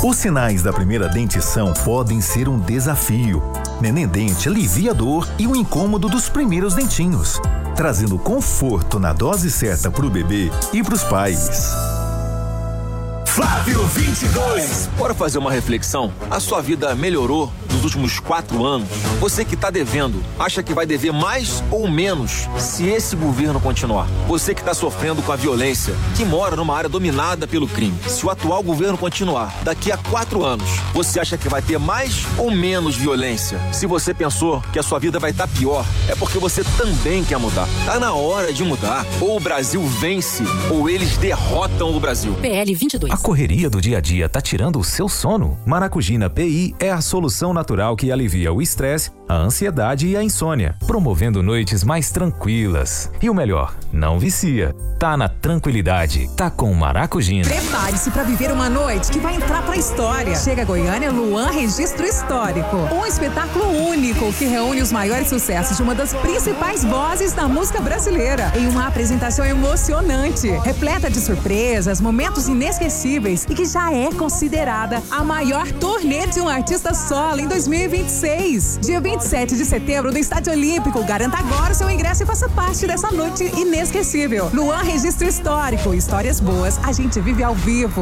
Os sinais da primeira dentição podem ser um desafio. Neném Dente alivia a dor e o incômodo dos primeiros dentinhos, trazendo conforto na dose certa para o bebê e para os pais. Flávio 22. Bora fazer uma reflexão? A sua vida melhorou nos últimos 4 anos? Você que está devendo, acha que vai dever mais ou menos se esse governo continuar? Você que está sofrendo com a violência, que mora numa área dominada pelo crime, se o atual governo continuar, daqui a 4 anos, você acha que vai ter mais ou menos violência? Se você pensou que a sua vida vai estar pior, é porque você também quer mudar. Tá na hora de mudar. Ou o Brasil vence, ou eles derrotam o Brasil. PL 22. A correria do dia a dia tá tirando o seu sono? Maracugina PI é a solução natural que alivia o estresse, a ansiedade e a insônia, promovendo noites mais tranquilas. E o melhor, não vicia. Tá na tranquilidade, tá com Maracugina. Prepare-se para viver uma noite que vai entrar pra história. Chega a Goiânia Luan Registro Histórico. Um espetáculo único que reúne os maiores sucessos de uma das principais vozes da música brasileira em uma apresentação emocionante, repleta de surpresas, momentos inesquecíveis e que já é considerada a maior turnê de um artista solo em 2026. Dia 27 de setembro no Estádio Olímpico. Garanta agora o seu ingresso e faça parte dessa noite inesquecível. Luan Registro Histórico. Histórias boas, a gente vive ao vivo.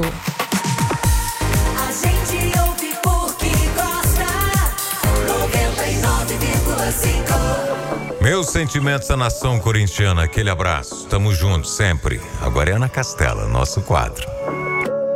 A gente ouve porque gosta. 99,5. Meus sentimentos à nação corintiana, aquele abraço. Tamo juntos sempre. Agora é Ana Castela, nosso quadro.